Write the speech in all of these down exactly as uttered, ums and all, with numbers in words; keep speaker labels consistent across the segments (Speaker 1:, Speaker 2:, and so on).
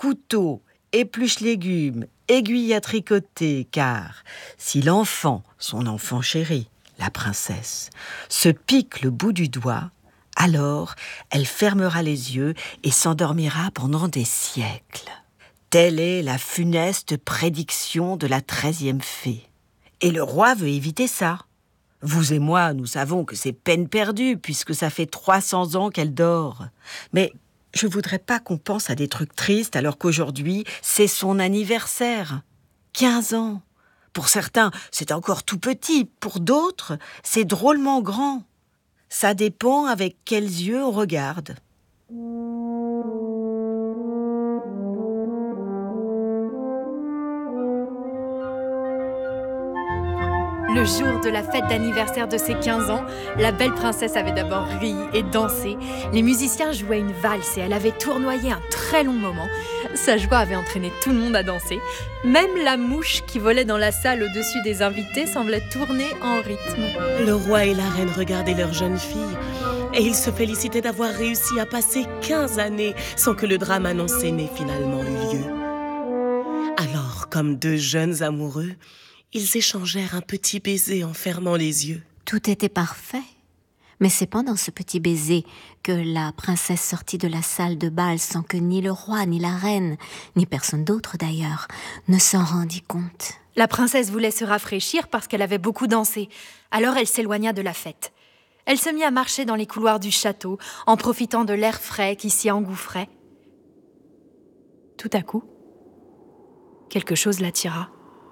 Speaker 1: couteau, épluche légumes, aiguille à tricoter, car si l'enfant, son enfant chéri, la princesse, se pique le bout du doigt, alors elle fermera les yeux et s'endormira pendant des siècles. Telle est la funeste prédiction de la treizième fée. Et le roi veut éviter ça. Vous et moi, nous savons que c'est peine perdue, puisque ça fait trois cents ans qu'elle dort. Mais je voudrais pas qu'on pense à des trucs tristes, alors qu'aujourd'hui, c'est son anniversaire. quinze ans. Pour certains, c'est encore tout petit. Pour d'autres, c'est drôlement grand. Ça dépend avec quels yeux on regarde.
Speaker 2: Le jour de la fête d'anniversaire de ses quinze ans, la belle princesse avait d'abord ri et dansé. Les musiciens jouaient une valse et elle avait tournoyé un très long moment. Sa joie avait entraîné tout le monde à danser. Même la mouche qui volait dans la salle au-dessus des invités semblait tourner en rythme.
Speaker 3: Le roi et la reine regardaient leur jeune fille et ils se félicitaient d'avoir réussi à passer quinze années sans que le drame annoncé n'ait finalement eu lieu. Alors, comme deux jeunes amoureux, ils échangèrent un petit baiser en fermant les yeux.
Speaker 4: Tout était parfait. Mais c'est pendant ce petit baiser que la princesse sortit de la salle de bal sans que ni le roi, ni la reine, ni personne d'autre d'ailleurs, ne s'en rendit compte.
Speaker 2: La princesse voulait se rafraîchir parce qu'elle avait beaucoup dansé. Alors elle s'éloigna de la fête. Elle se mit à marcher dans les couloirs du château, en profitant de l'air frais qui s'y engouffrait. Tout à coup, quelque chose l'attira.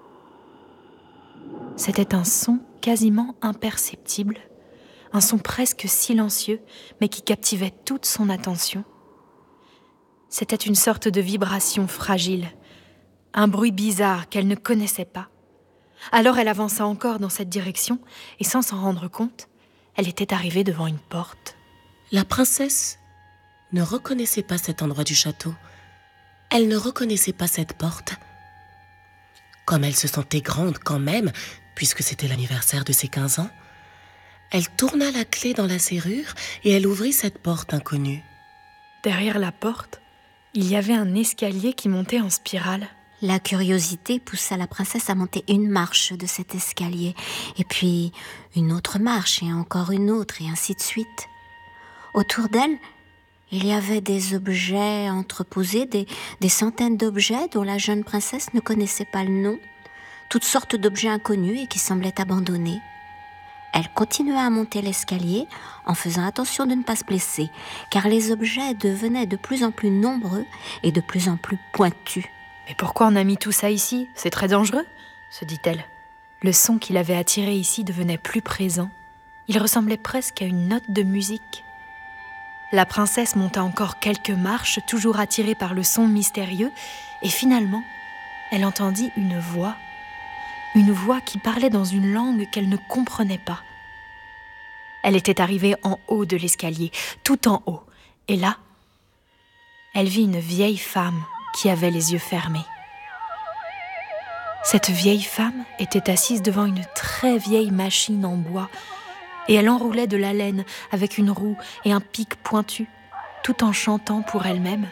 Speaker 2: C'était un son quasiment imperceptible, un son presque silencieux, mais qui captivait toute son attention. C'était une sorte de vibration fragile, un bruit bizarre qu'elle ne connaissait pas. Alors elle avança encore dans cette direction, et sans s'en rendre compte, elle était arrivée devant une porte.
Speaker 3: La princesse ne reconnaissait pas cet endroit du château. Elle ne reconnaissait pas cette porte. Comme elle se sentait grande quand même, puisque c'était l'anniversaire de ses quinze ans, elle tourna la clé dans la serrure et elle ouvrit cette porte inconnue.
Speaker 2: Derrière la porte, il y avait un escalier qui montait en spirale.
Speaker 4: La curiosité poussa la princesse à monter une marche de cet escalier, et puis une autre marche, et encore une autre, et ainsi de suite. Autour d'elle, il y avait des objets entreposés, des, des centaines d'objets dont la jeune princesse ne connaissait pas le nom, toutes sortes d'objets inconnus et qui semblaient abandonnés. Elle continua à monter l'escalier en faisant attention de ne pas se blesser, car les objets devenaient de plus en plus nombreux et de plus en plus pointus.
Speaker 2: « Mais pourquoi on a mis tout ça ici ? C'est très dangereux », se dit-elle. Le son qui l'avait attirée ici devenait plus présent. Il ressemblait presque à une note de musique. La princesse monta encore quelques marches, toujours attirée par le son mystérieux, et finalement, elle entendit une voix. Une voix qui parlait dans une langue qu'elle ne comprenait pas. Elle était arrivée en haut de l'escalier, tout en haut. Et là, elle vit une vieille femme qui avait les yeux fermés. Cette vieille femme était assise devant une très vieille machine en bois, et elle enroulait de la laine avec une roue et un pic pointu, tout en chantant pour elle-même.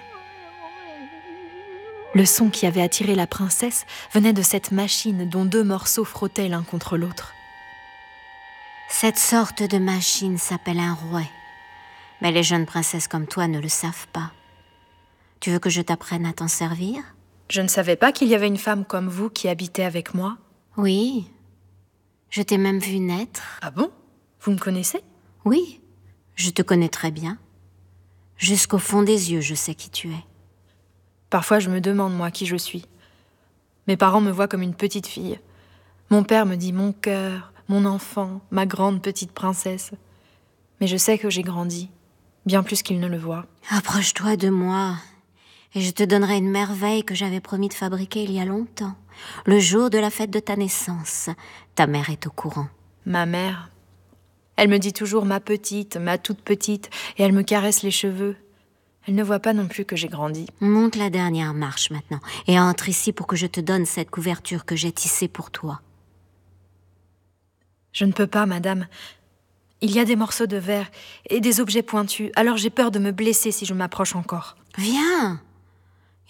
Speaker 2: Le son qui avait attiré la princesse venait de cette machine dont deux morceaux frottaient l'un contre l'autre.
Speaker 4: Cette sorte de machine s'appelle un rouet. Mais les jeunes princesses comme toi ne le savent pas. Tu veux que je t'apprenne à t'en servir ?
Speaker 2: Je ne savais pas qu'il y avait une femme comme vous qui habitait avec moi.
Speaker 4: Oui, je t'ai même vu naître.
Speaker 2: Ah bon ? Vous me connaissez ?
Speaker 4: Oui, je te connais très bien. Jusqu'au fond des yeux, je sais qui tu es.
Speaker 2: Parfois, je me demande, moi, qui je suis. Mes parents me voient comme une petite fille. Mon père me dit mon cœur, mon enfant, ma grande petite princesse. Mais je sais que j'ai grandi, bien plus qu'il ne le voit.
Speaker 4: Approche-toi de moi, et je te donnerai une merveille que j'avais promis de fabriquer il y a longtemps. Le jour de la fête de ta naissance, ta mère est au courant.
Speaker 2: Ma mère, elle me dit toujours ma petite, ma toute petite, et elle me caresse les cheveux. Elle ne voit pas non plus que j'ai grandi.
Speaker 4: Monte la dernière marche maintenant, et entre ici pour que je te donne cette couverture que j'ai tissée pour toi.
Speaker 2: Je ne peux pas, madame. Il y a des morceaux de verre et des objets pointus, alors j'ai peur de me blesser si je m'approche encore.
Speaker 4: Viens,